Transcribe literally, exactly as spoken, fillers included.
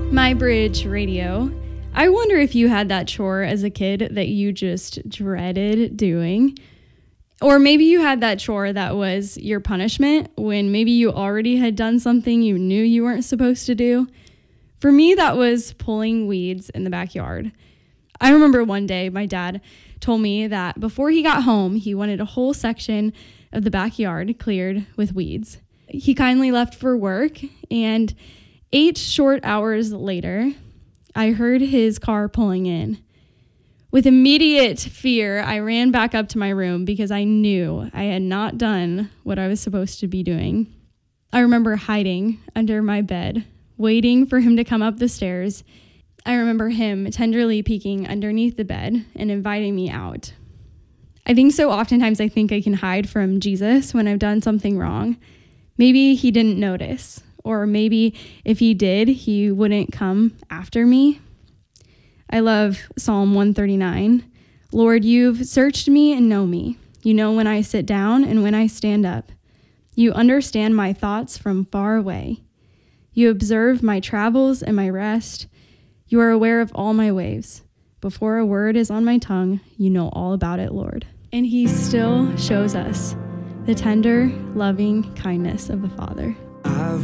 My Bridge Radio. I wonder if you had that chore as a kid that you just dreaded doing. Or maybe you had that chore that was your punishment when maybe you already had done something you knew you weren't supposed to do. For me, that was pulling weeds in the backyard. I remember one day my dad told me that before he got home, he wanted a whole section of the backyard cleared with weeds. He kindly left for work, and eight short hours later, I heard his car pulling in. With immediate fear, I ran back up to my room because I knew I had not done what I was supposed to be doing. I remember hiding under my bed, waiting for him to come up the stairs. I remember him tenderly peeking underneath the bed and inviting me out. I think so oftentimes I think I can hide from Jesus when I've done something wrong. Maybe he didn't notice, or maybe if he did, he wouldn't come after me. I love Psalm one thirty-nine. Lord, you've searched me and know me. You know when I sit down and when I stand up. You understand my thoughts from far away. You observe my travels and my rest. You are aware of all my ways. Before a word is on my tongue, you know all about it, Lord. And he still shows us the tender, loving kindness of the Father.